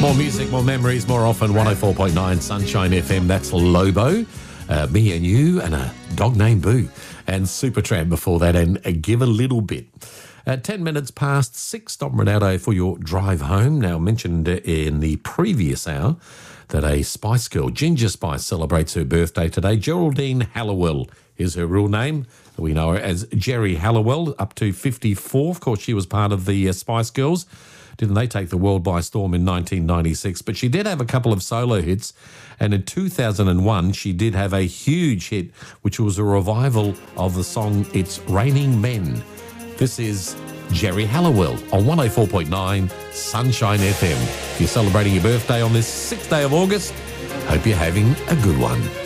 More music, more memories, more often. 104.9 Sunshine FM. That's Lobo, me and you, and a dog named Boo. And Supertramp before that, and Give a Little Bit. 10 minutes past 6, Dom Ronaldo for your drive home. Now, mentioned in the previous hour that a Spice Girl, Ginger Spice, celebrates her birthday today. Geraldine Halliwell is her real name. We know her as Geri Halliwell, up to 54. Of course, she was part of the Spice Girls. Didn't they take the world by storm in 1996? But she did have a couple of solo hits. And in 2001, she did have a huge hit, which was a revival of the song It's Raining Men. This is Geri Halliwell on 104.9 Sunshine FM. If you're celebrating your birthday on this 6th day of August, hope you're having a good one.